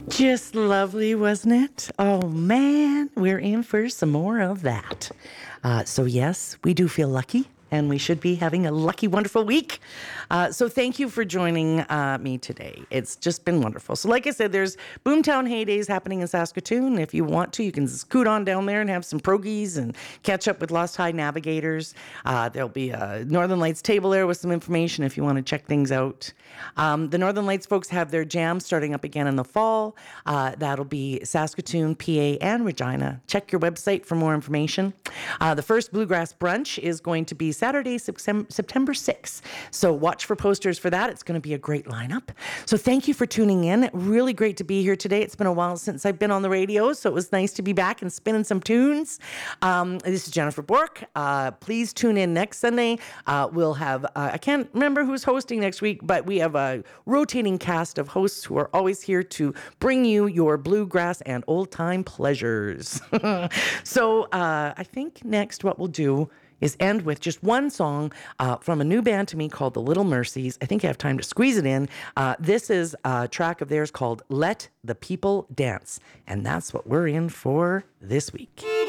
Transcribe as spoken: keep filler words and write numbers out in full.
Just lovely, wasn't it? Oh man, we're in for some more of that. Uh, so, yes, we do feel lucky. And we should be having a lucky, wonderful week. Uh, so thank you for joining uh, me today. It's just been wonderful. So like I said, there's Boomtown Heydays happening in Saskatoon. If you want to, you can scoot on down there and have some progies and catch up with Lost High Navigators. Uh, there'll be a Northern Lights table there with some information if you want to check things out. Um, the Northern Lights folks have their jam starting up again in the fall. Uh, that'll be Saskatoon, P A, and Regina. Check your website for more information. Uh, the first Bluegrass Brunch is going to be Saturday, September sixth. So watch for posters for that. It's going to be a great lineup. So thank you for tuning in. Really great to be here today. It's been a while since I've been on the radio, so it was nice to be back and spinning some tunes. Um, this is Jennifer Bork. Uh, please tune in next Sunday. Uh, we'll have, uh, I can't remember who's hosting next week, but we have a rotating cast of hosts who are always here to bring you your bluegrass and old-time pleasures. So uh, I think next what we'll do is end with just one song uh, from a new band to me called The Little Mercies. I think I have time to squeeze it in. Uh, this is a track of theirs called Let the People Dance. And that's what we're in for this week.